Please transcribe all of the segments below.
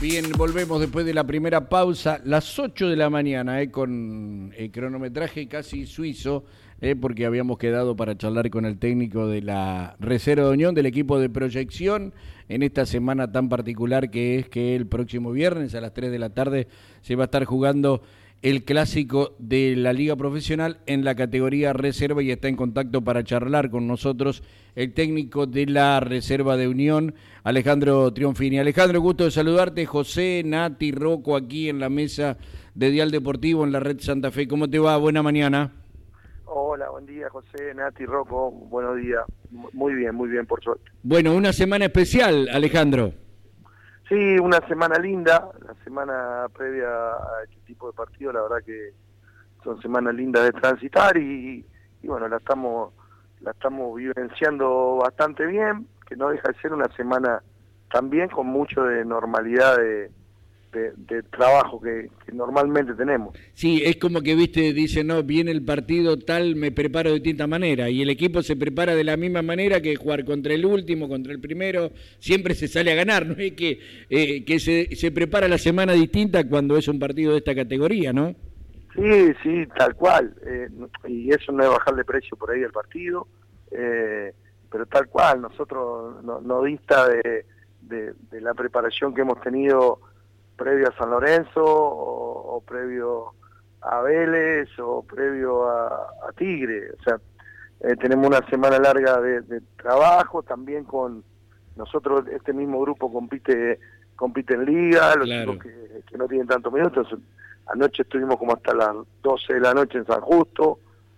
Bien, volvemos después de la primera pausa, las 8 de la mañana, con el cronometraje casi suizo, porque habíamos quedado para charlar con el técnico de la Reserva de Unión, del equipo de proyección, en esta semana tan particular que es que el próximo viernes a las 3 de la tarde se va a estar jugando el clásico de la Liga Profesional en la categoría Reserva, y está en contacto para charlar con nosotros el técnico de la Reserva de Unión, Alejandro Trionfini. Alejandro, gusto de saludarte. José, Nati, Rocco, aquí en la mesa de Dial Deportivo en la Red Santa Fe. ¿Cómo te va? Buena mañana. Hola, buen día, José, Nati, Rocco. Buenos días. Muy bien, por suerte. Bueno, una semana especial, Alejandro. Sí, una semana linda, la semana previa a este tipo de partidos, la verdad que son semanas lindas de transitar y bueno, la estamos vivenciando bastante bien, que no deja de ser una semana también con mucho de normalidad de trabajo que normalmente tenemos. Sí, es como que, viste, dice, no, viene el partido tal, me preparo de distinta manera, y el equipo se prepara de la misma manera que jugar contra el último, contra el primero, siempre se sale a ganar, no es que se prepara la semana distinta cuando es un partido de esta categoría, ¿no? Sí, tal cual, y eso no es bajarle precio por ahí al partido, pero tal cual, nosotros no dista de la preparación que hemos tenido previo a San Lorenzo o previo a Vélez o previo a Tigre. O sea, tenemos una semana larga de trabajo, también con nosotros, este mismo grupo compite en liga, los Claro. chicos que no tienen tantos minutos. Anoche estuvimos como hasta las 12 de la noche en San Justo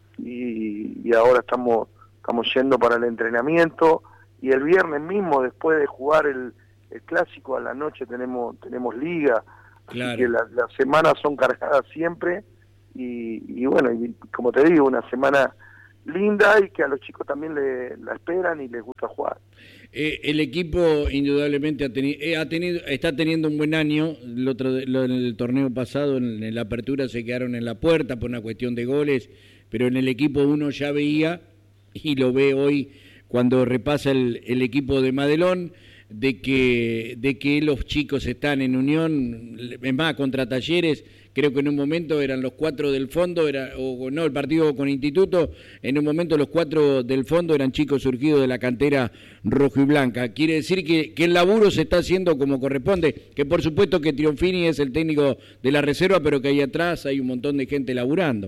y ahora estamos yendo para el entrenamiento, y el viernes mismo, después de jugar el clásico, a la noche tenemos liga, Claro. así que las semanas son cargadas siempre, y bueno, y como te digo, una semana linda y que a los chicos también la esperan y les gusta jugar. El equipo indudablemente está teniendo un buen año. En el torneo pasado, en la apertura, se quedaron en la puerta por una cuestión de goles, pero en el equipo uno ya veía, y lo ve hoy cuando repasa el equipo de Madelón, de que los chicos están en unión. Es más, contra Talleres, creo que en un momento eran los 4 del fondo, el partido con Instituto, en un momento los 4 del fondo eran chicos surgidos de la cantera rojo y blanca. Quiere decir que el laburo se está haciendo como corresponde, que por supuesto que Trionfini es el técnico de la Reserva, pero que ahí atrás hay un montón de gente laburando.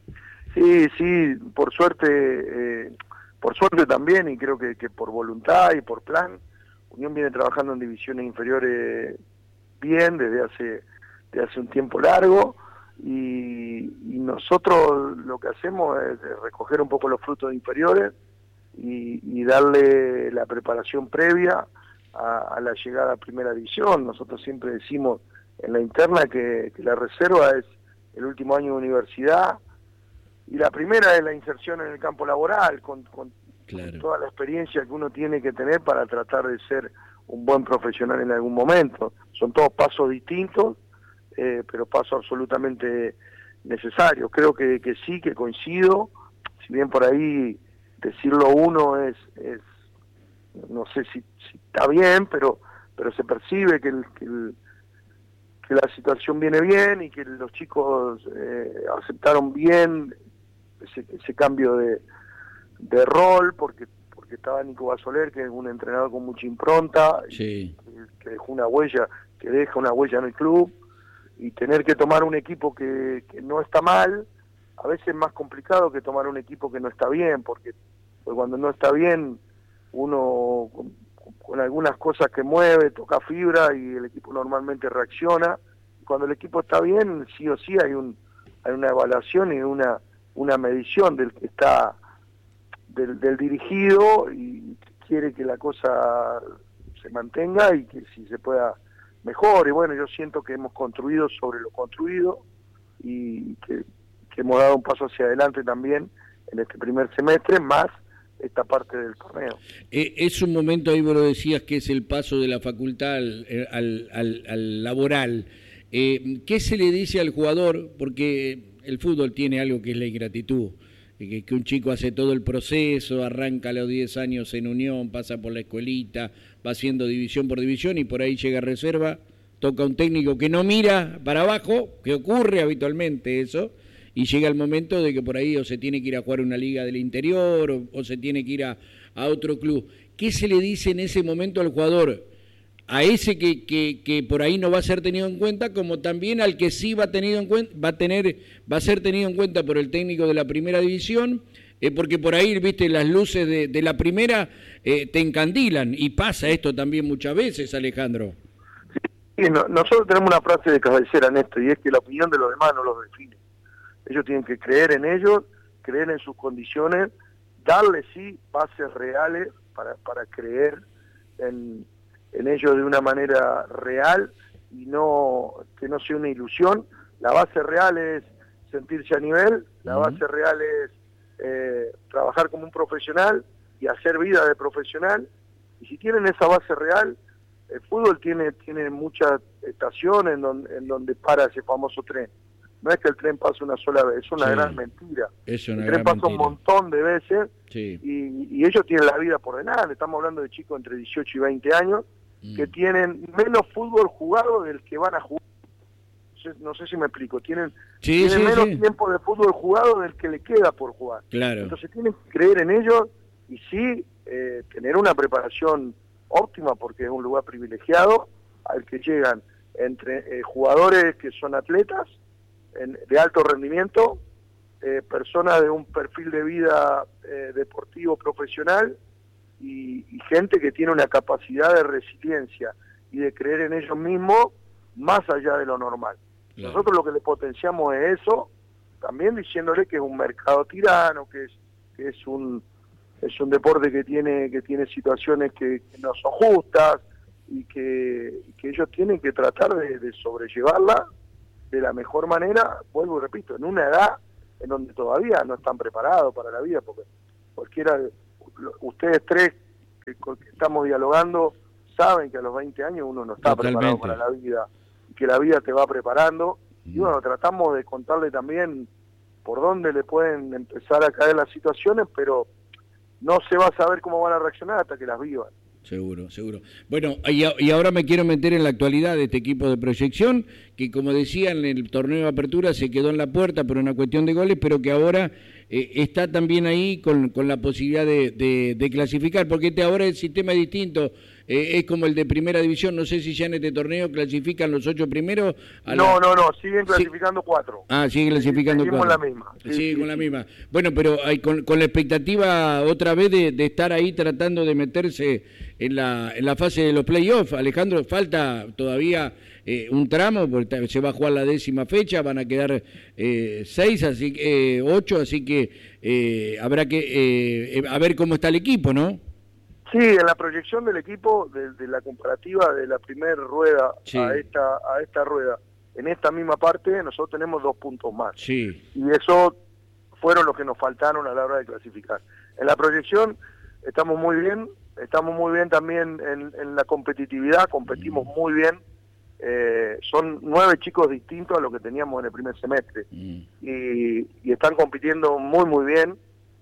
Sí, por suerte también, y creo que por voluntad y por plan, Unión viene trabajando en divisiones inferiores bien desde hace un tiempo largo, y nosotros lo que hacemos es recoger un poco los frutos inferiores y darle la preparación previa a la llegada a primera división. Nosotros siempre decimos en la interna que la Reserva es el último año de universidad, y la primera es la inserción en el campo laboral, con Claro. toda la experiencia que uno tiene que tener para tratar de ser un buen profesional en algún momento. Son todos pasos distintos, pero pasos absolutamente necesarios. Creo que sí, que coincido, si bien por ahí decirlo uno es no sé si está bien, pero se percibe que la situación viene bien y que los chicos aceptaron bien ese cambio de rol, porque estaba Nico Basoler, que es un entrenador con mucha impronta, Sí. que deja una huella en el club, y tener que tomar un equipo que no está mal, a veces es más complicado que tomar un equipo que no está bien, porque cuando no está bien, uno con algunas cosas que mueve, toca fibra, y el equipo normalmente reacciona. Cuando el equipo está bien, sí o sí hay una evaluación y una medición del que está del dirigido, y quiere que la cosa se mantenga y que si se pueda mejor. Y bueno, yo siento que hemos construido sobre lo construido, y que hemos dado un paso hacia adelante también en este primer semestre, más esta parte del torneo. Es un momento, ahí vos lo decías, que es el paso de la facultad al laboral. ¿Qué se le dice al jugador? Porque el fútbol tiene algo que es la ingratitud. Que un chico hace todo el proceso, arranca a los 10 años en Unión, pasa por la escuelita, va haciendo división por división, y por ahí llega a Reserva, toca un técnico que no mira para abajo, que ocurre habitualmente eso, y llega el momento de que por ahí o se tiene que ir a jugar una liga del interior o se tiene que ir a otro club. ¿Qué se le dice en ese momento al jugador? A ese que por ahí no va a ser tenido en cuenta, como también al que sí va tenido en cuenta, va a ser tenido en cuenta por el técnico de la primera división, porque por ahí, viste, las luces de la primera te encandilan, y pasa esto también muchas veces, Alejandro. Sí, nosotros tenemos una frase de cabecera en esto, y es que la opinión de los demás no los define. Ellos tienen que creer en ellos, creer en sus condiciones, darle sí bases reales para creer en ellos de una manera real y que no sea una ilusión. La base real es sentirse a nivel, la base real es trabajar como un profesional y hacer vida de profesional, y si tienen esa base real, el fútbol tiene muchas estaciones en donde para ese famoso tren. No es que el tren pase una sola vez, es una gran mentira. El tren pasa un montón de veces, y ellos tienen la vida por delante. Estamos hablando de chicos entre 18 y 20 años que tienen menos fútbol jugado del que van a jugar. No sé si me explico. Tienen menos tiempo de fútbol jugado del que le queda por jugar. Claro. Entonces tienen que creer en ellos y sí tener una preparación óptima, porque es un lugar privilegiado al que llegan entre jugadores que son atletas de alto rendimiento, personas de un perfil de vida deportivo profesional y gente que tiene una capacidad de resiliencia y de creer en ellos mismos más allá de lo normal. Claro. Nosotros lo que le potenciamos es eso, también diciéndole que es un mercado tirano, que es un deporte que tiene situaciones que no son justas y que ellos tienen que tratar de sobrellevarla de la mejor manera, vuelvo y repito, en una edad en donde todavía no están preparados para la vida, porque cualquiera, ustedes tres que estamos dialogando, saben que a los 20 años uno no está preparado para la vida, y que la vida te va preparando, y bueno, tratamos de contarle también por dónde le pueden empezar a caer las situaciones, pero no se va a saber cómo van a reaccionar hasta que las vivan. Seguro. Bueno, y ahora me quiero meter en la actualidad de este equipo de proyección, que como decía, en el torneo de apertura se quedó en la puerta por una cuestión de goles, pero que ahora está también ahí con la posibilidad de clasificar, porque ahora el sistema es distinto, es como el de primera división. No sé si ya en este torneo clasifican los 8 primeros. No, siguen clasificando 4. Ah, siguen clasificando 4. La misma. Sí, con la misma. Bueno, pero hay con la expectativa otra vez de estar ahí tratando de meterse en la fase de los playoffs. Alejandro, falta todavía un tramo, porque se va a jugar la 10ª fecha, van a quedar 8, así que habrá que a ver cómo está el equipo, ¿no? Sí, en la proyección del equipo, de la comparativa de la primera rueda a esta rueda, en esta misma parte, nosotros tenemos 2 puntos más. Sí. Y eso fueron los que nos faltaron a la hora de clasificar. En la proyección estamos muy bien también en la competitividad, competimos muy bien. Son 9 chicos distintos a lo que teníamos en el primer semestre, y están compitiendo muy bien.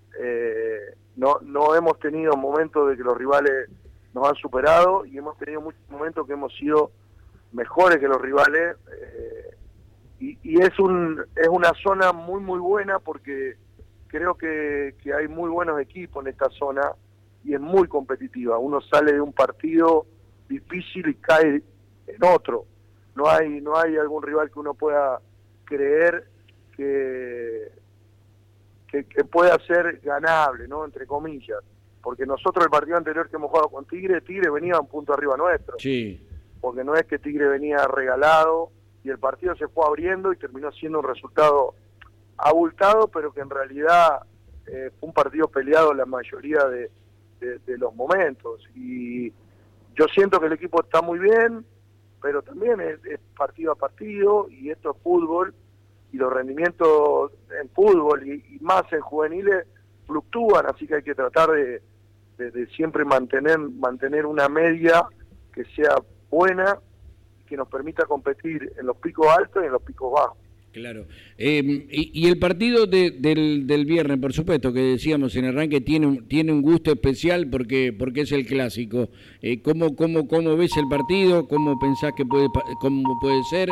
No hemos tenido momentos de que los rivales nos han superado, y hemos tenido muchos momentos que hemos sido mejores que los rivales, y es una zona muy buena, porque creo que hay muy buenos equipos en esta zona y es muy competitiva. Uno sale de un partido difícil y cae en otro. No hay algún rival que uno pueda creer que pueda ser ganable, ¿no? Entre comillas. Porque nosotros el partido anterior que hemos jugado con Tigre venía un punto arriba nuestro. Sí. Porque no es que Tigre venía regalado, y el partido se fue abriendo y terminó siendo un resultado abultado, pero que en realidad fue un partido peleado la mayoría de los momentos. Y yo siento que el equipo está muy bien, pero también es partido a partido, y esto es fútbol, y los rendimientos en fútbol y más en juveniles fluctúan, así que hay que tratar de siempre mantener una media que sea buena, que nos permita competir en los picos altos y en los picos bajos. Claro. Y el partido del viernes, por supuesto, que decíamos en arranque, tiene un gusto especial porque es el clásico. ¿Cómo ves el partido? ¿Cómo pensás que cómo puede ser?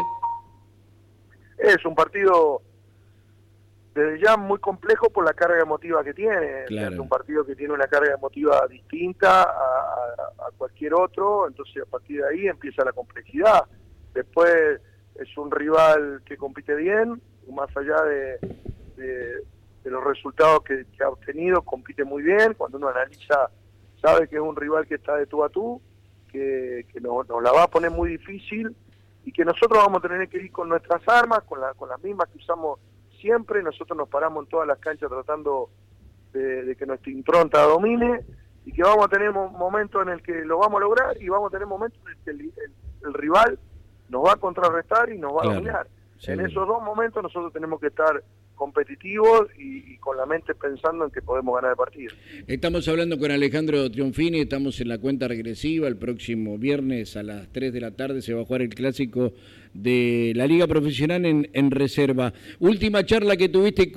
Es un partido desde ya muy complejo por la carga emotiva que tiene. Claro. Es un partido que tiene una carga emotiva distinta a cualquier otro, entonces a partir de ahí empieza la complejidad. Después es un rival que compite bien, más allá de los resultados que ha obtenido, compite muy bien. Cuando uno analiza, sabe que es un rival que está de tú a tú, que nos la va a poner muy difícil y que nosotros vamos a tener que ir con nuestras armas, con las mismas que usamos siempre. Nosotros nos paramos en todas las canchas tratando de que nuestra impronta domine y que vamos a tener momentos en el que lo vamos a lograr y vamos a tener momentos en el que el rival nos va a contrarrestar y nos va a dominar. En esos dos momentos nosotros tenemos que estar competitivos y con la mente pensando en que podemos ganar el partido. Estamos hablando con Alejandro Trionfini, estamos en la cuenta regresiva. El próximo viernes a las 3 de la tarde se va a jugar el clásico de la Liga Profesional en reserva. Última charla que tuviste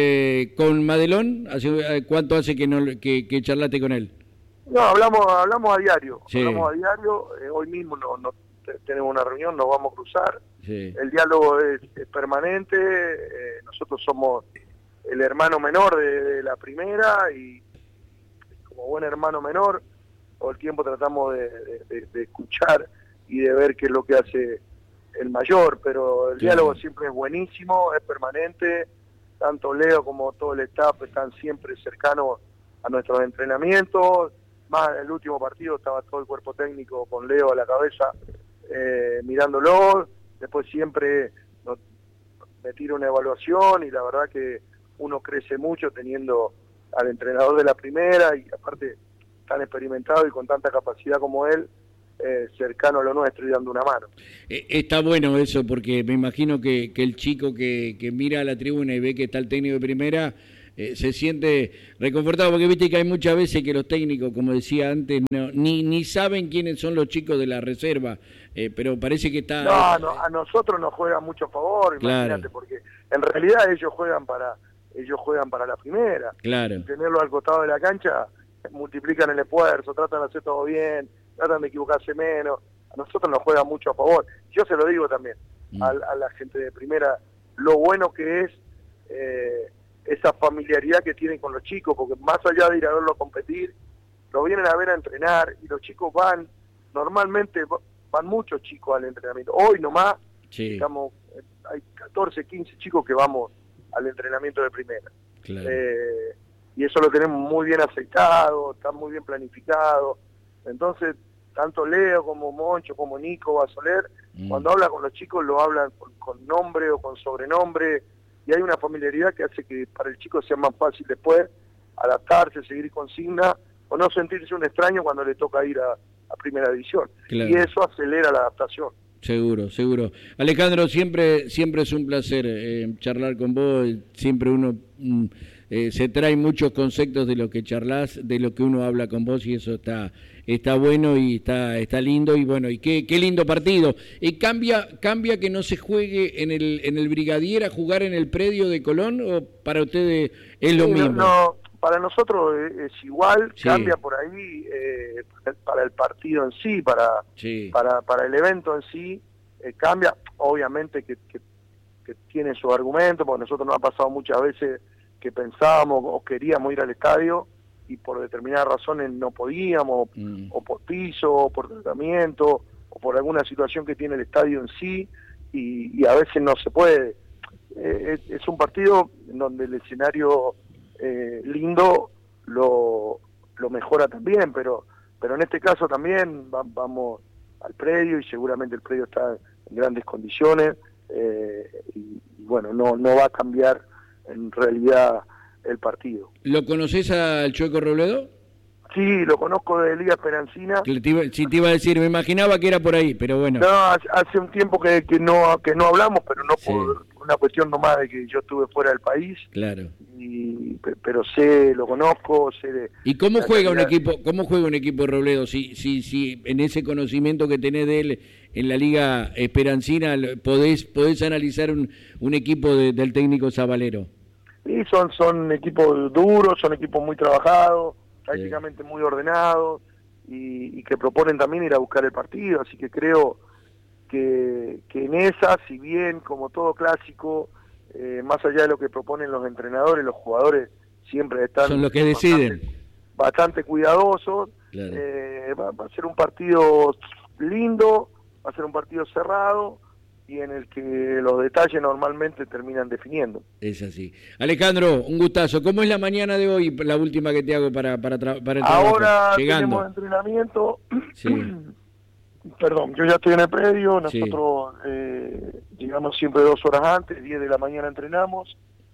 con Madelón, ¿cuánto hace que charlaste con él? No, hablamos a diario. Sí. Hablamos a diario. Hoy mismo no tenemos una reunión, nos vamos a cruzar. Sí. El diálogo es permanente. Nosotros somos el hermano menor de la primera y como buen hermano menor todo el tiempo tratamos de escuchar y de ver qué es lo que hace el mayor, pero el diálogo siempre es buenísimo, es permanente. Tanto Leo como todo el staff están siempre cercanos a nuestros entrenamientos. Más en el último partido estaba todo el cuerpo técnico con Leo a la cabeza mirándolo. Después siempre me tira una evaluación y la verdad que uno crece mucho teniendo al entrenador de la primera y aparte tan experimentado y con tanta capacidad como él, cercano a lo nuestro y dando una mano. Está bueno eso porque me imagino que el chico que mira a la tribuna y ve que está el técnico de primera se siente reconfortado, porque viste que hay muchas veces que los técnicos, como decía antes, ni saben quiénes son los chicos de la reserva, pero parece que está... No, a nosotros nos juega mucho a favor, imagínate, claro. Porque en realidad ellos juegan para la primera. Claro. Tenerlo al costado de la cancha, multiplican el esfuerzo, tratan de hacer todo bien, tratan de equivocarse menos. A nosotros nos juega mucho a favor. Yo se lo digo también a la gente de primera, lo bueno que es esa familiaridad que tienen con los chicos, porque más allá de ir a verlo a competir, lo vienen a ver a entrenar y los chicos normalmente van muchos chicos al entrenamiento. Hoy nomás, hay 14, 15 chicos que vamos al entrenamiento de primera. Claro. Y eso lo tenemos muy bien aceitado, está muy bien planificado. Entonces, tanto Leo como Moncho, como Nico, Basoler, cuando hablan con los chicos lo hablan con nombre o con sobrenombre, y hay una familiaridad que hace que para el chico sea más fácil después adaptarse, seguir consigna, o no sentirse un extraño cuando le toca ir a primera división. Claro. Y eso acelera la adaptación. Seguro. Alejandro, siempre es un placer charlar con vos. Siempre uno se trae muchos conceptos de lo que charlas, de lo que uno habla con vos, y eso está bueno y está lindo. Y bueno, y qué lindo partido. ¿Cambia que no se juegue en el Brigadier a jugar en el predio de Colón, o para ustedes es lo mismo? No, para nosotros es igual. Cambia por ahí para el partido en sí, para el evento en sí, cambia. Obviamente que tiene su argumento, porque nosotros nos ha pasado muchas veces que pensábamos o queríamos ir al estadio y por determinadas razones no podíamos, o por piso, o por tratamiento, o por alguna situación que tiene el estadio en sí, y a veces no se puede. Es un partido en donde el escenario lindo lo mejora también, pero en este caso también vamos al predio y seguramente el predio está en grandes condiciones, y bueno, no va a cambiar en realidad el partido. ¿Lo conocés al Chueco Robledo? Sí, lo conozco de Liga Esperancina. Te iba a decir, me imaginaba que era por ahí, pero bueno. No, hace un tiempo que no hablamos, pero no por una cuestión nomás de que yo estuve fuera del país. Claro. pero lo conozco, sé de... ¿Y cómo juega un equipo Robledo? Si en ese conocimiento que tenés de él en la Liga Esperancina podés analizar un equipo del técnico Zabalero. Sí, son equipos duros, son equipos muy trabajados, prácticamente muy ordenados, y que proponen también ir a buscar el partido, así que creo que en esa, si bien como todo clásico, más allá de lo que proponen los entrenadores, los jugadores siempre están... Son los que deciden. Bastante cuidadosos, claro. Va a ser un partido lindo, va a ser un partido cerrado, y en el que los detalles normalmente terminan definiendo. Es así. Alejandro, un gustazo. ¿Cómo es la mañana de hoy, la última que te hago para el trabajo? Ahora tenemos entrenamiento. Sí. Perdón, yo ya estoy en el predio, nosotros llegamos siempre 2 horas antes, 10 de la mañana entrenamos,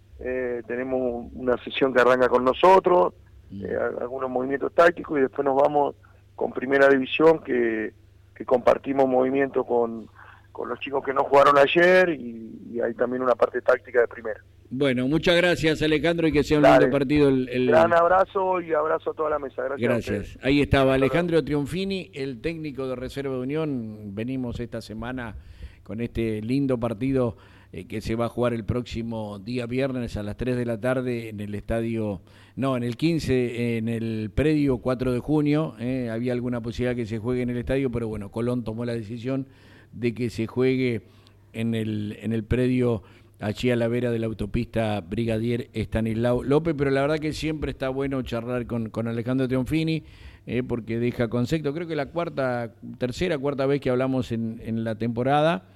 tenemos una sesión que arranca con nosotros, algunos movimientos tácticos, y después nos vamos con primera división, que compartimos movimientos con los chicos que no jugaron ayer, y hay también una parte táctica de primera. Bueno, muchas gracias, Alejandro, y que sea un lindo partido. Gran abrazo, y abrazo a toda la mesa. Gracias. Ahí estaba Alejandro Trionfini, el técnico de Reserva de Unión. Venimos esta semana con este lindo partido que se va a jugar el próximo día viernes a las 3 de la tarde en el en el 15, en el predio 4 de junio. Había alguna posibilidad que se juegue en el estadio, pero bueno, Colón tomó la decisión de que se juegue en el predio allí a la vera de la autopista Brigadier Estanislao López, pero la verdad que siempre está bueno charlar con Alejandro Trionfini, porque deja concepto. Creo que la tercera, cuarta vez que hablamos en la temporada,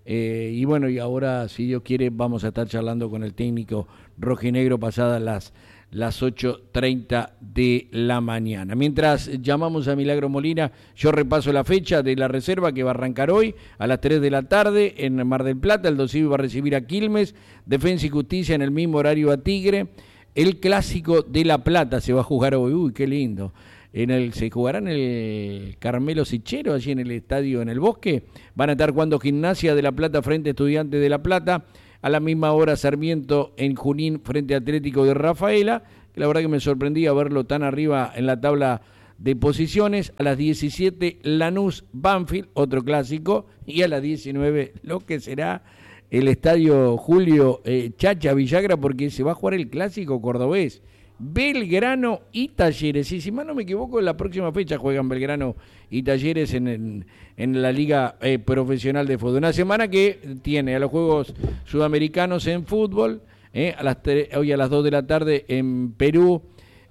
y bueno, y ahora, si Dios quiere, vamos a estar charlando con el técnico rojinegro pasadas las 8:30 de la mañana. Mientras llamamos a Milagro Molina, yo repaso la fecha de la reserva que va a arrancar hoy a las 3 de la tarde en Mar del Plata. El Dosivi va a recibir a Quilmes, Defensa y Justicia en el mismo horario a Tigre. El Clásico de La Plata se va a jugar hoy, uy, qué lindo. Se jugará en el Carmelo Sichero, allí en el estadio en el Bosque. Van a estar jugando Gimnasia de La Plata frente a Estudiantes de La Plata. A la misma hora Sarmiento en Junín frente a Atlético de Rafaela, que la verdad que me sorprendía verlo tan arriba en la tabla de posiciones. A las 17 Lanús Banfield, otro clásico, y a las 19 lo que será el estadio Julio Chacha Villagra, porque se va a jugar el clásico cordobés. Belgrano y Talleres, y si mal no me equivoco, en la próxima fecha juegan Belgrano y Talleres en la Liga Profesional de Fútbol. Una semana que tiene a los Juegos Sudamericanos en fútbol, hoy a las 2 de la tarde en Perú,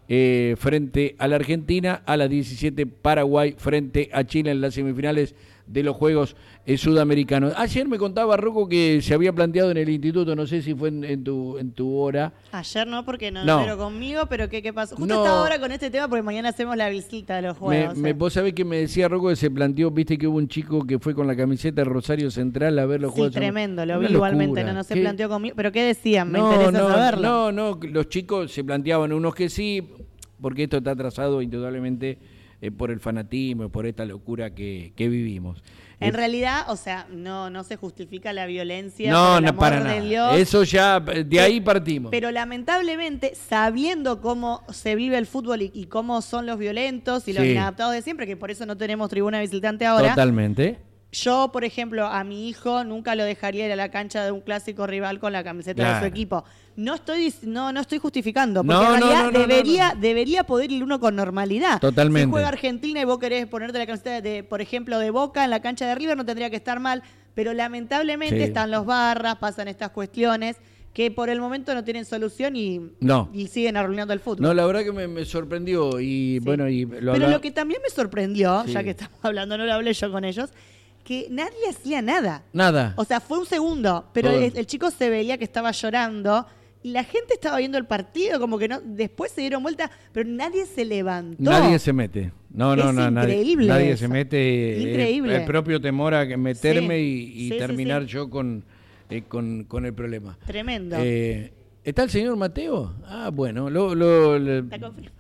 frente a la Argentina, a las 17 Paraguay frente a Chile en las semifinales de los Juegos Sudamericanos. Ayer me contaba Rocco que se había planteado en el instituto, no sé si fue en tu hora. Ayer no, porque no pero conmigo, pero ¿qué pasó? Justo estaba ahora con este tema porque mañana hacemos la visita de los Juegos. Vos sabés que me decía Rocco que se planteó, viste que hubo un chico que fue con la camiseta de Rosario Central a ver los Juegos. Sí, tremendo, lo vi igualmente, no se planteó conmigo, pero ¿qué decían? Me interesa saberlo. No, los chicos se planteaban, unos que sí, porque esto está atrasado indudablemente por el fanatismo, por esta locura que vivimos. En realidad, o sea, no se justifica la violencia. No, para nada. Dios. Eso ya, de ahí partimos. Pero lamentablemente, sabiendo cómo se vive el fútbol y cómo son los violentos y los inadaptados de siempre, que por eso no tenemos tribuna visitante ahora. Totalmente. Yo, por ejemplo, a mi hijo nunca lo dejaría ir a la cancha de un clásico rival con la camiseta de su equipo. No estoy justificando, porque en realidad debería poder ir uno con normalidad. Totalmente. Si juega Argentina y vos querés ponerte la camiseta por ejemplo, de Boca en la cancha de River, no tendría que estar mal, pero lamentablemente están los barras, pasan estas cuestiones que por el momento no tienen solución y siguen arruinando el fútbol. No, la verdad que me sorprendió y bueno, pero lo que también me sorprendió, ya que estamos hablando, no lo hablé yo con ellos, que nadie hacía nada. Nada. O sea, fue un segundo, pero el chico se veía que estaba llorando y la gente estaba viendo el partido, como que no. Después se dieron vuelta, pero nadie se levantó. Nadie se mete. No, increíble nadie eso. Se mete. Increíble. El propio temor a meterme y terminar yo con el problema. Tremendo. ¿Está el señor Mateo? Ah, bueno.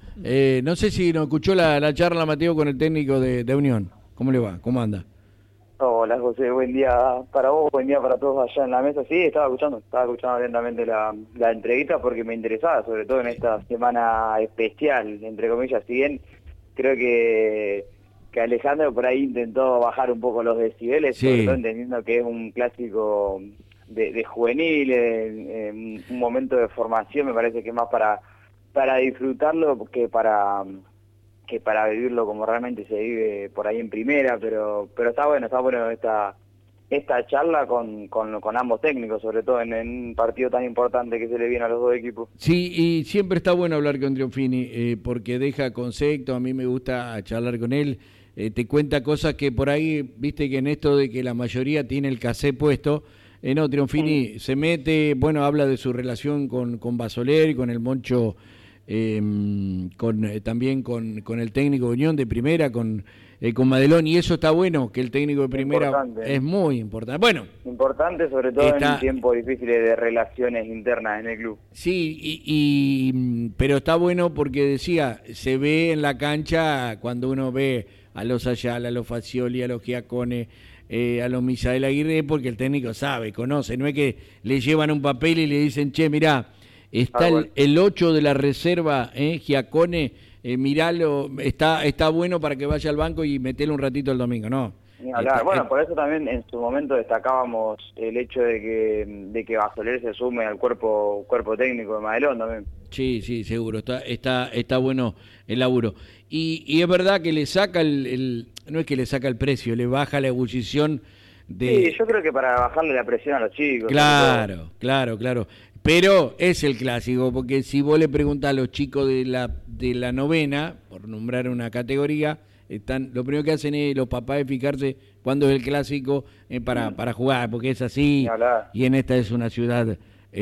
No sé si nos escuchó la charla Mateo con el técnico de Unión. ¿Cómo le va? ¿Cómo anda? Hola José, buen día para vos, buen día para todos allá en la mesa. Sí, estaba escuchando atentamente la entrevista porque me interesaba, sobre todo en esta semana especial, entre comillas. Si bien creo que Alejandro por ahí intentó bajar un poco los decibeles, sí, sobre todo entendiendo que es un clásico de juvenil, en un momento de formación, me parece que es más para disfrutarlo que para vivirlo como realmente se vive por ahí en primera, pero está bueno esta charla con ambos técnicos, sobre todo en un partido tan importante que se le viene a los dos equipos. Sí, y siempre está bueno hablar con Trionfini, porque deja conceptos, a mí me gusta charlar con él, te cuenta cosas que por ahí, viste que en esto de que la mayoría tiene el casé puesto, no, Trionfini se mete, bueno, habla de su relación con Basoler y con el Moncho, también con el técnico de Unión de primera, con Madelón, y eso está bueno, que el técnico de primera es muy importante. Bueno, importante sobre todo en tiempos difíciles de relaciones internas en el club. Sí, pero está bueno porque decía, se ve en la cancha cuando uno ve a los Ayala, a los Facioli, a los Giacone, a los Misael Aguirre, porque el técnico sabe, conoce, no es que le llevan un papel y le dicen, che, mirá, está bueno. el 8 de la reserva, Giacone, miralo, está bueno para que vaya al banco y metele un ratito el domingo, ¿no? Bueno, por eso también en su momento destacábamos el hecho de que Basoler se sume al cuerpo técnico de Madelón también. Sí, seguro, está bueno el laburo. Y es verdad que le saca no es que le saca el precio, le baja la ebullición de... Sí, yo creo que para bajarle la presión a los chicos. Claro. Pero es el clásico, porque si vos le preguntás a los chicos de la novena, por nombrar una categoría, lo primero que hacen es los papás es fijarse cuándo es el clásico para jugar, porque es así, y en esta es una ciudad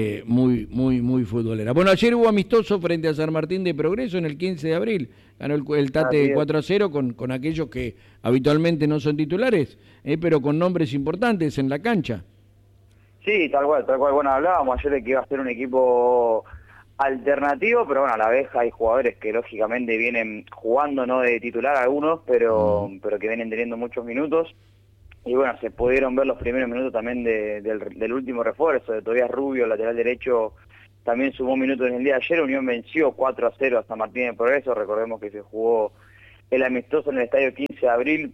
muy futbolera. Bueno, ayer hubo amistoso frente a San Martín de Progreso en el 15 de abril, ganó el Tate 4-0 con aquellos que habitualmente no son titulares, pero con nombres importantes en la cancha. Sí, tal cual. Bueno, hablábamos ayer de que iba a ser un equipo alternativo, pero bueno, a la vez hay jugadores que lógicamente vienen jugando, no de titular algunos, pero que vienen teniendo muchos minutos. Y bueno, se pudieron ver los primeros minutos también del último refuerzo, de Tobias Rubio, lateral derecho, también sumó minutos en el día de ayer. Unión venció 4-0 a San Martín de Progreso, recordemos que se jugó el amistoso en el estadio 15 de abril,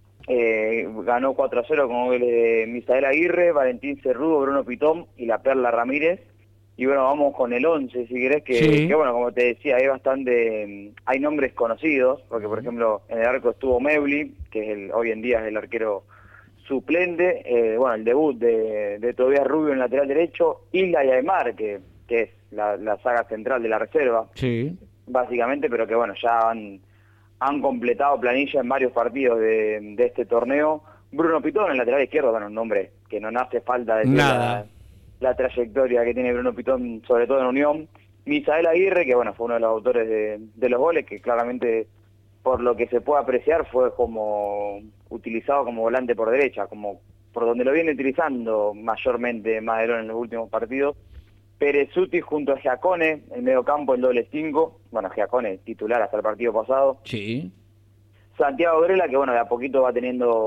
ganó 4-0 con goles de Misael Aguirre, Valentín Cerrudo, Bruno Pitón y la Perla Ramírez. Y bueno, vamos con el 11, si querés, que bueno, como te decía, hay nombres conocidos, porque por ejemplo en el arco estuvo Meuli, que hoy en día es el arquero suplente, bueno, el debut de Tobias Rubio en lateral derecho, Isla y Aymar, que es la saga central de la reserva, básicamente, pero que bueno, ya han completado planilla en varios partidos de este torneo. Bruno Pitón, en lateral izquierdo, bueno, un nombre que no hace falta decir la trayectoria que tiene Bruno Pitón, sobre todo en Unión. Misael Aguirre, que bueno, fue uno de los autores de los goles, que claramente, por lo que se puede apreciar, fue como utilizado como volante por derecha, como por donde lo viene utilizando mayormente Madelón en los últimos partidos. Perezuti junto a Giacone, el mediocampo, el doble 5. Bueno, Giacone titular hasta el partido pasado. Sí. Santiago Grela, que bueno, de a poquito va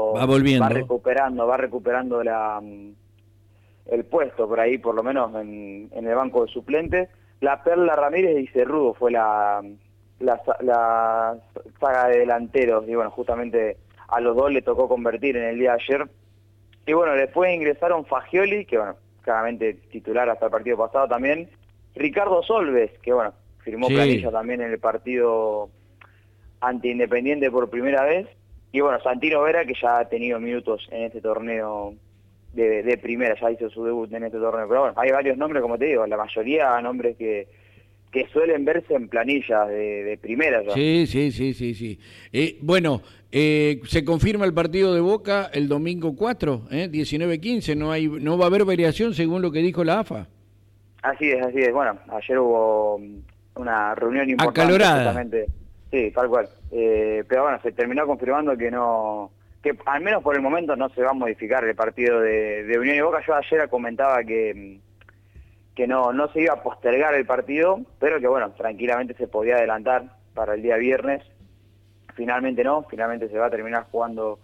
recuperando el puesto por ahí, por lo menos en el banco de suplentes. La Perla Ramírez y Cerrudo fue la saga de delanteros, y bueno, justamente a los dos le tocó convertir en el día de ayer. Y bueno, después ingresaron Fagioli, que bueno, claramente titular hasta el partido pasado también, Ricardo Solves, que bueno, firmó planilla también en el partido ante Independiente por primera vez, y bueno, Santino Vera, que ya ha tenido minutos en este torneo de primera, ya hizo su debut en este torneo, pero bueno, hay varios nombres, como te digo, la mayoría nombres que suelen verse en planillas de primera ya. Sí. Bueno, se confirma el partido de Boca el domingo 4, 19-15, no va a haber variación según lo que dijo la AFA. Así es. Bueno, ayer hubo una reunión importante. Acalorada. Justamente. Sí, tal cual. Pero bueno, se terminó confirmando que al menos por el momento no se va a modificar el partido de Unión y Boca. Yo ayer comentaba que no se iba a postergar el partido, pero que bueno, tranquilamente se podía adelantar para el día viernes. Finalmente no, finalmente se va a terminar jugando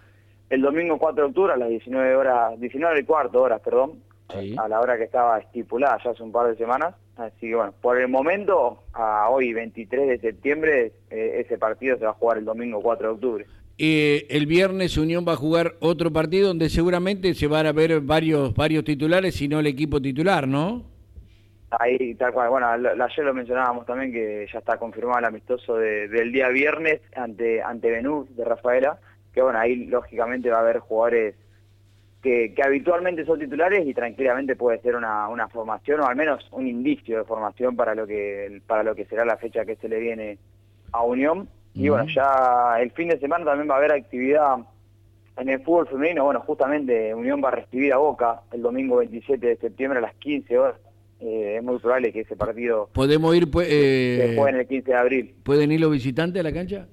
el domingo 4 de octubre a las 19:15, perdón, sí, a la hora que estaba estipulada ya hace un par de semanas. Así que bueno, por el momento, a hoy 23 de septiembre, ese partido se va a jugar el domingo 4 de octubre. El viernes Unión va a jugar otro partido donde seguramente se van a ver varios titulares, si no el equipo titular, ¿no? Ahí, tal cual. Bueno, ayer lo mencionábamos también, que ya está confirmado el amistoso del día viernes ante Benú de Rafaela, que bueno, ahí lógicamente va a haber jugadores que habitualmente son titulares y tranquilamente puede ser una formación, o al menos un indicio de formación para lo que será la fecha que se le viene a Unión. Y bueno, ya el fin de semana también va a haber actividad en el fútbol femenino. Bueno, justamente Unión va a recibir a Boca el domingo 27 de septiembre a las 15 horas. Es muy probable que ese partido ¿podemos ir, se juegue el 15 de abril. ¿Pueden ir los visitantes a la cancha?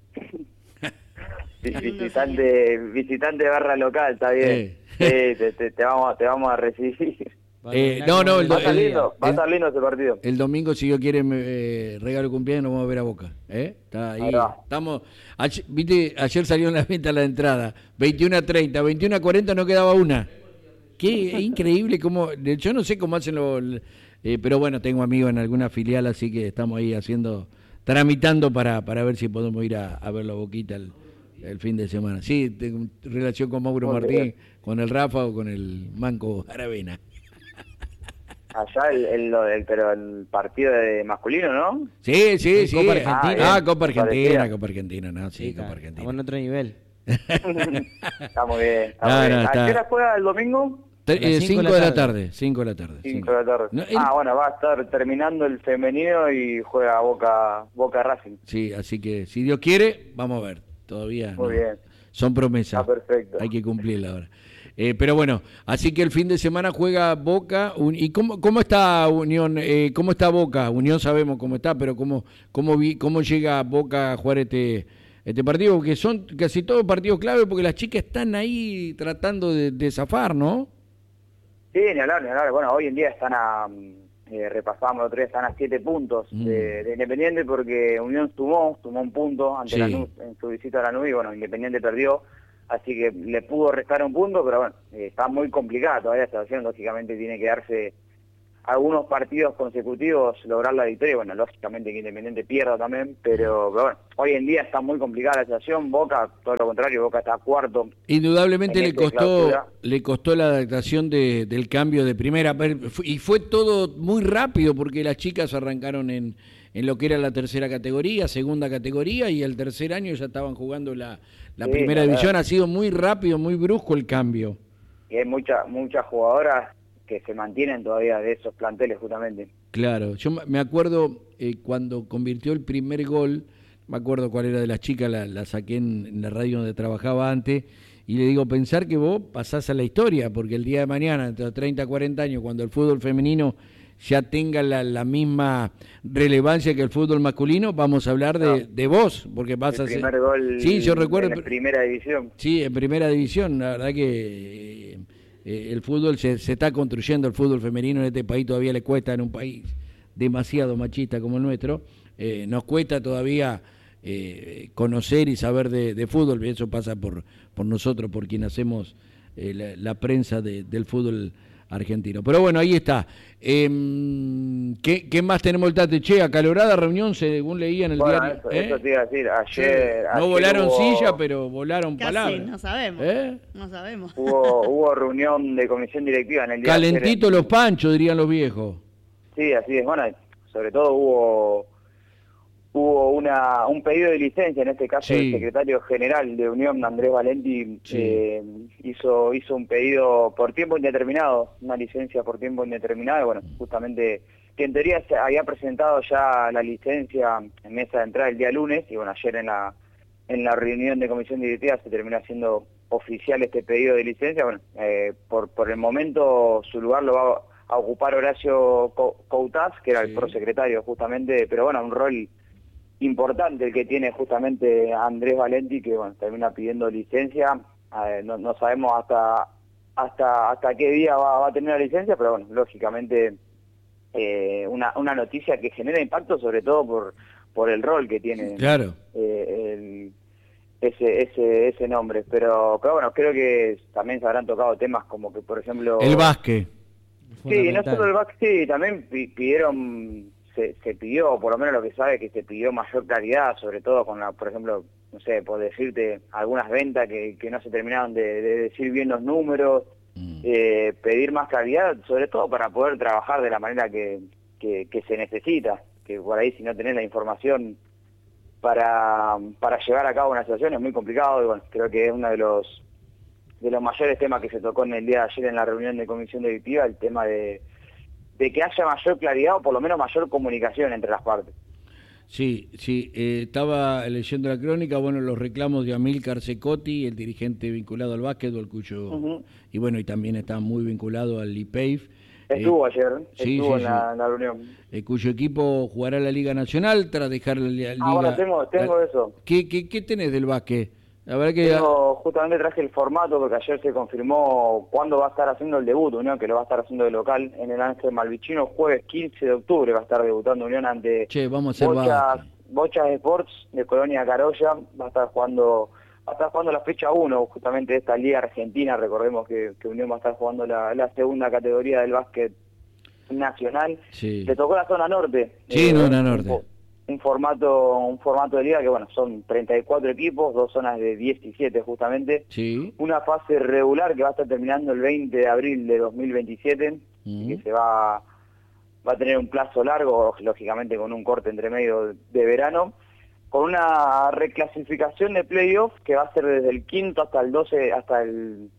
visitante barra local, está bien. Sí, te vamos a recibir. Va a estar lindo ese partido. El domingo, si Dios quiere, regalo de cumpleaños, nos vamos a ver a Boca. Está ahí. Estamos. Ayer salió en la venta la entrada. 21:30, 21:40 no quedaba una. Qué increíble cómo. Yo no sé cómo hacen pero bueno, tengo amigos en alguna filial, así que estamos ahí tramitando para ver si podemos ir a ver la Boquita el fin de semana. Sí, tengo relación con Mauro Martín, con el Rafa o con el Manco Aravena. Allá pero el partido de masculino, ¿no? Sí. Copa Argentina. Copa Argentina, no, sí, Copa Argentina. Estamos en otro nivel. Está muy bien. ¿A qué hora juega el domingo? 5 de la tarde. 5 de la tarde. 5 de la tarde. No, bueno, va a estar terminando el femenino y juega Boca Racing. Sí, así que si Dios quiere, vamos a ver. Todavía muy bien. Son promesas. Está perfecto. Hay que cumplirla ahora. Pero bueno, así que el fin de semana juega Boca. ¿Y cómo está Unión? ¿Cómo está Boca? Unión sabemos cómo está, pero ¿cómo llega Boca a jugar este partido? Porque son casi todos partidos clave, porque las chicas están ahí tratando de zafar, ¿no? Sí, ni hablar. Bueno, hoy en día están repasamos el otro día, están a 7 puntos de Independiente, porque Unión sumó un punto ante Lanús en su visita a Lanús, y bueno, Independiente perdió. Así que le pudo restar un punto, pero bueno, está muy complicada todavía la situación. Lógicamente tiene que darse algunos partidos consecutivos, lograr la victoria. Bueno, lógicamente que Independiente pierda también, pero bueno, hoy en día está muy complicada la situación. Boca, todo lo contrario, Boca está cuarto. Indudablemente le costó la adaptación del cambio de primera, y fue todo muy rápido, porque las chicas arrancaron en lo que era la tercera categoría, segunda categoría, y el tercer año ya estaban jugando la primera división. Ha sido muy rápido, muy brusco el cambio. Y hay muchas jugadoras que se mantienen todavía de esos planteles, justamente. Claro, yo me acuerdo cuando convirtió el primer gol, me acuerdo cuál era de las chicas, la saqué en la radio donde trabajaba antes, y le digo, pensar que vos pasás a la historia, porque el día de mañana, entre los 30 a 40 años, cuando el fútbol femenino ya tenga la misma relevancia que el fútbol masculino, vamos a hablar de vos, porque vas a ser... El primer gol yo recuerdo, en primera división. Sí, en primera división. La verdad que el fútbol se está construyendo, el fútbol femenino en este país todavía le cuesta, en un país demasiado machista como el nuestro, nos cuesta todavía conocer y saber de fútbol, y eso pasa por nosotros, por quien hacemos la prensa del fútbol argentino. Pero bueno, ahí está. ¿Qué más tenemos el Tate? Che, acalorada reunión, según leía en el diario. Eso te iba a decir, ayer volaron silla, pero volaron palabras. No sabemos. No sabemos. Hubo reunión de comisión directiva en el día. Calentito los panchos, dirían los viejos. Sí, así es. Bueno, sobre todo hubo un pedido de licencia, en este caso el secretario general de Unión, Andrés Valenti, hizo un pedido por tiempo indeterminado, una licencia por tiempo indeterminado, y bueno, justamente que en teoría se había presentado ya la licencia en mesa de entrada el día lunes, y bueno, ayer en la reunión de comisión directiva se terminó haciendo oficial este pedido de licencia. Bueno, por el momento su lugar lo va a ocupar Horacio Coutaz, que era el prosecretario justamente, pero bueno, un rol importante el que tiene justamente Andrés Valenti, que bueno, termina pidiendo licencia. No sabemos hasta qué día va a tener la licencia, pero bueno, lógicamente una noticia que genera impacto, sobre todo por el rol que tiene. Claro. ese nombre, pero bueno, creo que también se habrán tocado temas como que, por ejemplo... El básquet. Sí, no solo el básquet, sí, también pidieron, se pidió, por lo menos lo que sabe, que se pidió mayor claridad, sobre todo con por ejemplo, no sé, por decirte, algunas ventas que no se terminaron de decir bien los números, pedir más claridad, sobre todo para poder trabajar de la manera que se necesita, que por ahí si no tenés la información para llevar a cabo una situación es muy complicado, y bueno, creo que es uno de los mayores temas que se tocó en el día de ayer en la reunión de comisión directiva, el tema de que haya mayor claridad o por lo menos mayor comunicación entre las partes. Sí, estaba leyendo la crónica, bueno, los reclamos de Amílcar Cecotti, el dirigente vinculado al básquetbol, cuyo y bueno, y también está muy vinculado al IPEIF. Estuvo ayer, estuvo en la reunión. Cuyo equipo jugará la Liga Nacional tras dejar la Liga... Bueno, tengo eso. ¿Qué tenés del básquet? La verdad que justamente traje el formato porque ayer se confirmó cuándo va a estar haciendo el debut Unión, que lo va a estar haciendo de local en el Ángel Malvicino. Jueves 15 de octubre va a estar debutando Unión ante Bochas Sports de Colonia Carolla. Va a estar jugando la fecha 1 justamente de esta Liga Argentina. Recordemos que Unión va a estar jugando la segunda categoría del básquet nacional. Sí. Le tocó la zona norte. Sí, zona norte. Un formato de liga que, bueno, son 34 equipos, 2 zonas de 17 justamente. Sí. Una fase regular que va a estar terminando el 20 de abril de 2027, que se va a tener un plazo largo, lógicamente con un corte entre medio de verano, con una reclasificación de playoff que va a ser desde el quinto hasta el 12, hasta el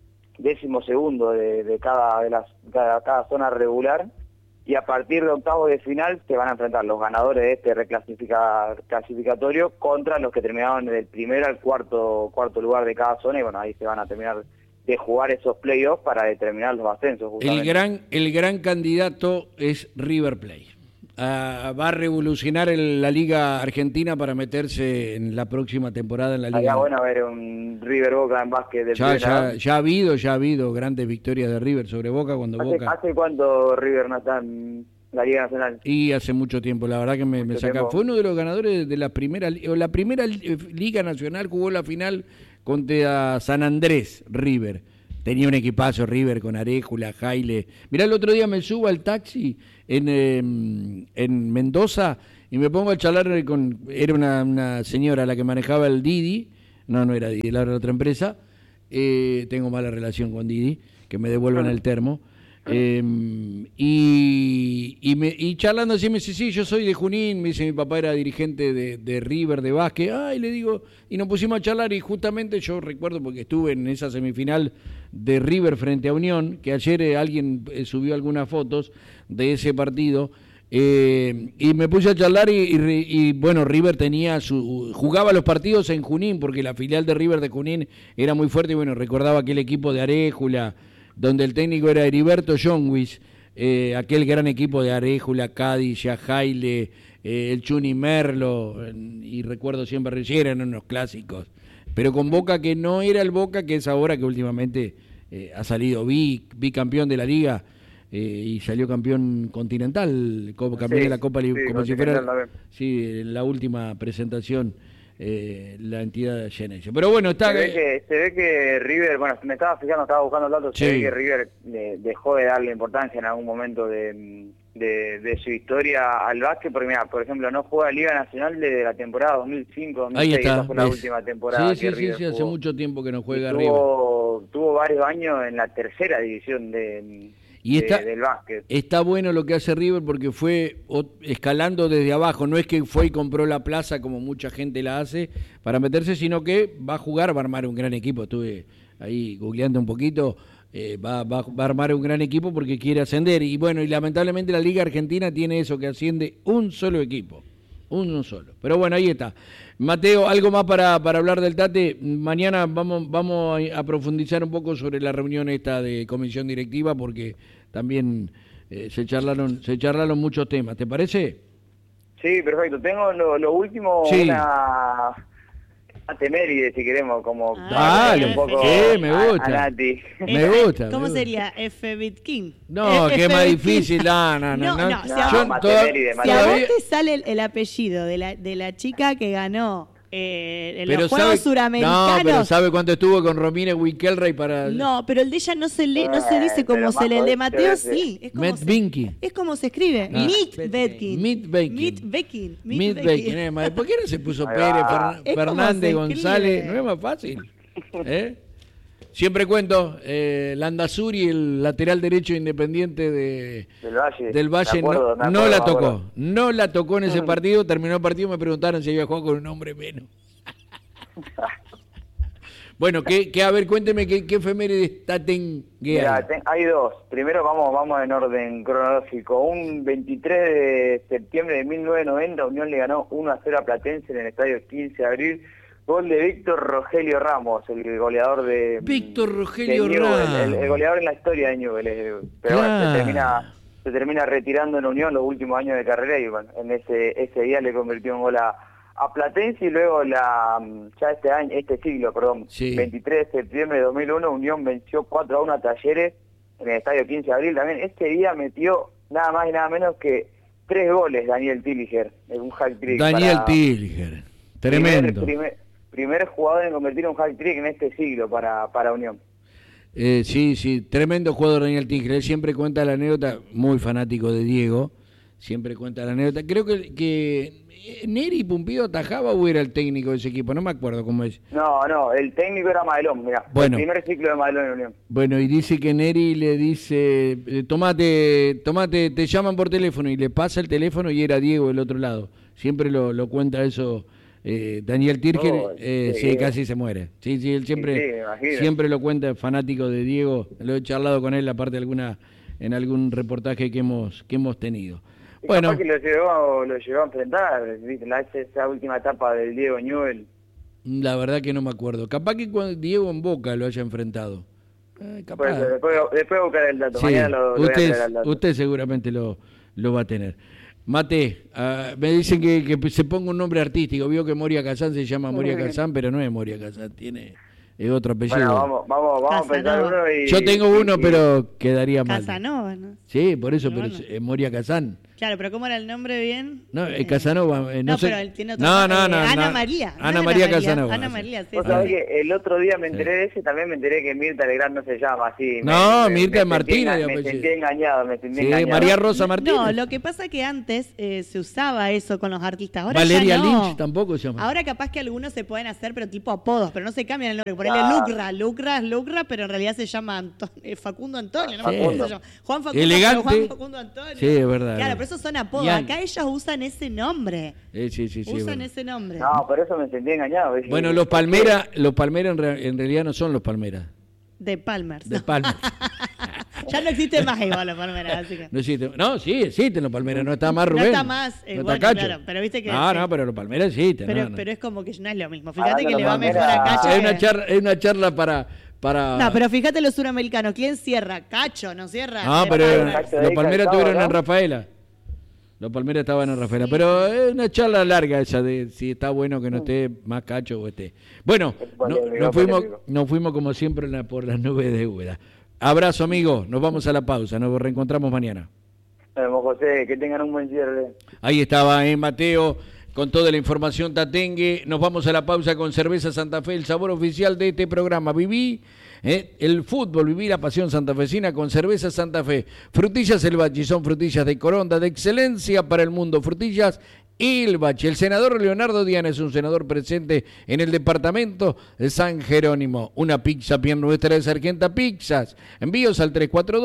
12º de cada zona regular. Y a partir de octavos de final se van a enfrentar los ganadores de este clasificatorio contra los que terminaron del primero al cuarto lugar de cada zona, y bueno, ahí se van a terminar de jugar esos playoffs para determinar los ascensos. El gran candidato es River Plate. Va a revolucionar la Liga Argentina para meterse en la próxima temporada en la Liga. Sería bueno ver un River Boca en básquet. Ya ha habido grandes victorias de River sobre Boca cuando Boca... ¿Hace cuánto River no está en la Liga Nacional? Y hace mucho tiempo, la verdad que me saca. Fue uno de los ganadores de la primera Liga Nacional, jugó la final contra San Andrés, River. Tenía un equipazo River con Aréjula, Jaile. Mirá, el otro día me subo al taxi en Mendoza y me pongo a charlar era una señora la que manejaba el Didi. No era Didi, era otra empresa. Tengo mala relación con Didi, que me devuelvan el termo. Y charlando así me dice, sí, yo soy de Junín, me dice, mi papá era dirigente de River, de básquet, y le digo, y nos pusimos a charlar, y justamente yo recuerdo, porque estuve en esa semifinal de River frente a Unión, que ayer alguien subió algunas fotos de ese partido, y me puse a charlar y bueno, River jugaba los partidos en Junín, porque la filial de River de Junín era muy fuerte, y bueno, recordaba aquel equipo de Aréjula, donde el técnico era Heriberto Jonguis, aquel gran equipo de Aréjula, Cádiz, Jaile, el Chuni Merlo, y recuerdo siempre Reyera, eran unos clásicos, pero con Boca que no era el Boca que es ahora, que últimamente ha salido bicampeón de la Liga, y salió campeón continental, como campeón de la Copa, como si fuera la última presentación. La entidad de Genesio. Pero bueno, se ve que River, bueno, me estaba fijando, estaba buscando el dato, se ve que River dejó de darle importancia en algún momento de su historia al básquet, porque mira, por ejemplo, no juega Liga Nacional desde la temporada 2005-2006, esa fue la última temporada que River jugó. Hace mucho tiempo que no juega River. Tuvo varios años en la tercera división del básquet. Está bueno lo que hace River porque fue escalando desde abajo, no es que fue y compró la plaza como mucha gente la hace para meterse, sino que va a jugar, va a armar un gran equipo. Estuve ahí googleando un poquito, va a armar un gran equipo porque quiere ascender. Y bueno, y lamentablemente la Liga Argentina tiene eso, que asciende un solo equipo, uno solo. Pero bueno, ahí está. Mateo, ¿algo más para hablar del Tate? Mañana vamos a profundizar un poco sobre la reunión esta de comisión directiva porque también se charlaron muchos temas. ¿Te parece? Sí, perfecto. Tengo lo último, una teméride, si queremos, como un poco me gusta. A Nati. Me gusta. ¿Cómo sería? F. Bitkin. No, que es más difícil. No. Si a vos te sale el apellido de la chica que ganó en los Juegos Suramericanos. No, pero ¿sabe cuánto estuvo con Romina Wikelray para...? No, pero el de ella no se lee, no se dice como se lee. El de Mateo sí. Es como se escribe. Mitbekin. ¿Por qué no se puso Pérez, Fernández, González? No es más fácil. Siempre cuento, Landazuri, el lateral derecho independiente del Valle, no la tocó en ese partido, terminó el partido, me preguntaron si había jugado con un hombre menos. Bueno, a ver, cuénteme qué efeméride Tatengue hay. Hay dos. Primero vamos en orden cronológico. Un 23 de septiembre de 1990, Unión le ganó 1-0 a Platense en el estadio 15 de abril. Gol de Víctor Rogelio Ramos, el goleador de... Víctor Rogelio Ramos. El goleador en la historia de Newell's. Pero bueno, se termina retirando en Unión los últimos años de carrera y bueno, en ese día le convirtió en gol a Platense y luego este siglo, 23 de septiembre de 2001, Unión venció 4-1 a Talleres en el estadio 15 de abril. También este día metió nada más y nada menos que 3 goles Daniel Tilliger, un hat-trick. Tilliger, tremendo. Primer jugador en convertir un hat-trick en este siglo para Unión. Sí, tremendo jugador Daniel Tilliger. Él siempre cuenta la anécdota, muy fanático de Diego, siempre cuenta la anécdota. Creo que Neri Pumpido atajaba o era el técnico de ese equipo, no me acuerdo cómo es. No, el técnico era Madelón, mirá, el primer ciclo de Madelón en Unión. Bueno, y dice que Neri le dice, tomate, te llaman por teléfono, y le pasa el teléfono y era Diego del otro lado. Siempre lo cuenta eso. Daniel Tilliger, sí, casi se muere. Sí, él siempre lo cuenta, fanático de Diego. Lo he charlado con él, aparte en algún reportaje que hemos tenido. Bueno, capaz que lo llegó a enfrentar, ¿viste? Esa última etapa del Diego Newell. La verdad que no me acuerdo. Capaz que cuando Diego en Boca lo haya enfrentado. Capaz. Después buscar el dato. Sí, mañana usted seguramente lo va a tener. Mate, me dicen que se ponga un nombre artístico. Vio que Moria Kazán se llama Moria Kazán, pero no es Moria Kazán, es otro apellido. Bueno, vamos a pensar uno y... Yo tengo uno, pero quedaría mal. Casanova, ¿no? Sí, por eso, pero es Moria Kazán. Claro, pero ¿cómo era el nombre bien? No, Casanova. No, pero él tiene otro nombre. Ana María. Ana María Casanova. Ana María, sí. Vos sabés que el otro día me enteré de ese, también me enteré que Mirta Legrand no se llama así. Mirta Martínez. Me sentí engañado. María Rosa Martínez. No, lo que pasa es que antes se usaba eso con los artistas. Ahora Valeria ya no. Lynch tampoco se llama. Ahora capaz que algunos se pueden hacer, pero tipo apodos, pero no se cambian el nombre. Ponerle Lucra, pero en realidad se llama Facundo Antonio. No me acuerdo cómo se llama. Juan Facundo, elegante. Juan Facundo Antonio. Sí, es verdad. Claro, pero esos son apodos. Acá ellos usan ese nombre. Sí. Usan ese nombre. No, por eso me sentí engañado. Bueno, los Palmera en realidad no son los Palmera. De Palmers. De Palmers. Ya no existe más igual los Palmera, así que... No existe. No, sí existen los Palmera, no está más Rubén. No está más, no bueno, está Cacho. Claro, pero viste que... No, pero los Palmera existen. Pero es como que no es lo mismo. Fíjate que le va mejor a Cacho. Es una charla para... No, pero fíjate los suramericanos, ¿quién cierra? Cacho, ¿no cierra? No, pero los Palmera estuvieron en Rafaela. Los Palmera estaban en Rafaela, pero es una charla larga esa de si está bueno que no esté más Cacho o esté. Bueno, nos fuimos como siempre por las nubes de Úbeda. Abrazo, amigo, nos vamos a la pausa, nos reencontramos mañana. Nos vemos, José, que tengan un buen cierre. Ahí estaba, Mateo, con toda la información tatengue. Nos vamos a la pausa con Cerveza Santa Fe, el sabor oficial de este programa. Viví el fútbol, viví la pasión santafesina con Cerveza Santa Fe. Frutillas El Bachi, son frutillas de Coronda, de excelencia para el mundo. Frutillas El Bachi. El senador Leonardo Diana es un senador presente en el departamento de San Jerónimo. Una pizza bien nuestra de Sargenta Pizzas. Envíos al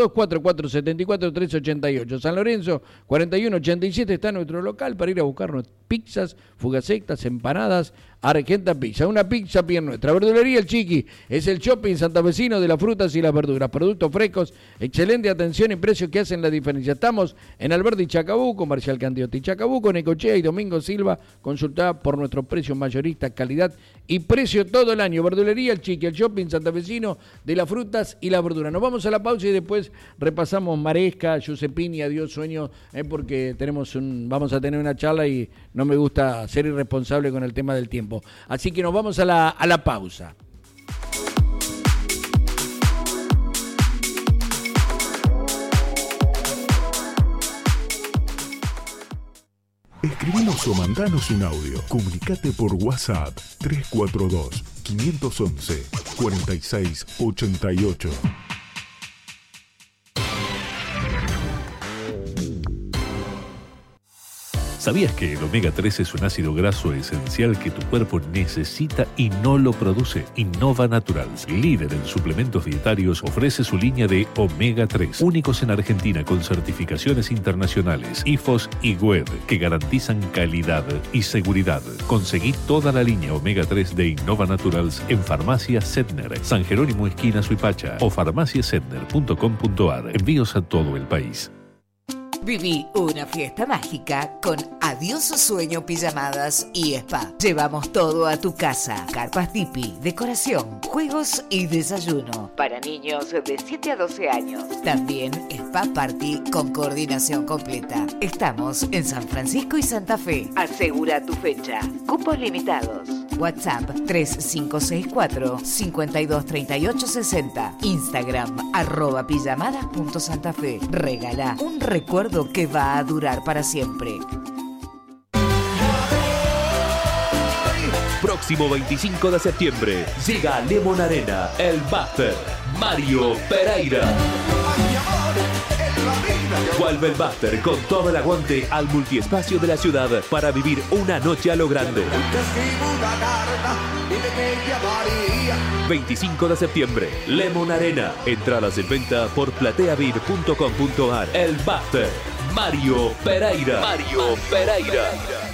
342-4474-388. San Lorenzo, 4187 está nuestro local para ir a buscarnos pizzas, fugasectas, empanadas, Argenta Pizza, una pizza bien nuestra. Verdulería El Chiqui, es el shopping santafesino de las frutas y las verduras. Productos frescos, excelente atención y precios que hacen la diferencia. Estamos en Alberdi Chacabuco, Marcial Candiotti Chacabuco, Necochea y Domingo Silva. Consultá por nuestros precios mayoristas, calidad y precio todo el año. Verdulería El Chiqui, el shopping santafesino de las frutas y las verduras. Nos vamos a la pausa y después repasamos Maresca, Giuseppini, Adiós Sueño, porque vamos a tener una charla y no me gusta ser irresponsable con el tema del tiempo. Así que nos vamos a la pausa. Escribinos o mandanos un audio. Comunicate por WhatsApp 342-511-4688. ¿Sabías que el omega 3 es un ácido graso esencial que tu cuerpo necesita y no lo produce? Innova Naturals, líder en suplementos dietarios, ofrece su línea de omega 3, únicos en Argentina con certificaciones internacionales, IFOS y WED, que garantizan calidad y seguridad. Conseguí toda la línea omega 3 de Innova Naturals en Farmacia Setner, San Jerónimo esquina Suipacha o farmaciasetner.com.ar. Envíos a todo el país. Viví una fiesta mágica con Adiós Sueño Pijamadas y Spa. Llevamos todo a tu casa. Carpas tipi, decoración, juegos y desayuno. Para niños de 7 a 12 años. También Spa Party con coordinación completa. Estamos en San Francisco y Santa Fe. Asegura tu fecha. Cupos limitados. WhatsApp 3564-523860. Instagram @pijamadas.santafe. Regala un recuerdo que va a durar para siempre. Próximo 25 de septiembre llega a Lemon Arena el Buster Mario Pereira. Vuelve el Buster con todo el aguante al multiespacio de la ciudad para vivir una noche a lo grande. 25 de septiembre, Lemon Arena. Entradas en venta por plateavir.com.ar. El Buster Mario Pereira. Mario Pereira.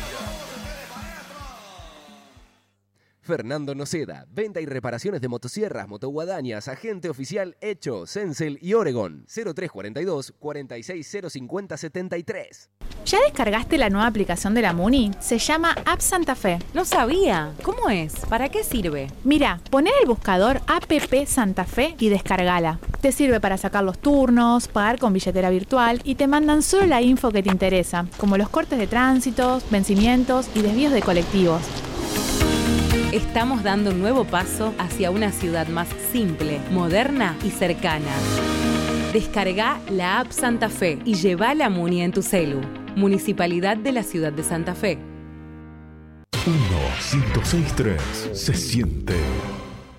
Fernando Noceda, venta y reparaciones de motosierras, motoguadañas, agente oficial Hecho, Sensel y Oregon. 0342 4605 73. ¿Ya descargaste la nueva aplicación de la Muni? Se llama App Santa Fe. No sabía. ¿Cómo es? ¿Para qué sirve? Mira, poné el buscador App Santa Fe y descargala. Te sirve para sacar los turnos, pagar con billetera virtual y te mandan solo la info que te interesa, como los cortes de tránsito, vencimientos y desvíos de colectivos. Estamos dando un nuevo paso hacia una ciudad más simple, moderna y cercana. Descarga la app Santa Fe y lleva la Muni en tu celu. Municipalidad de la Ciudad de Santa Fe. 1-106-3 se siente.